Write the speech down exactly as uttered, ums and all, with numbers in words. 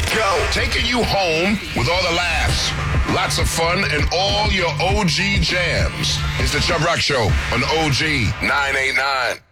go. Taking you home with all the laughs, lots of fun, and all your O G jams. It's the Chubb Rock Show on O G nine eighty-nine.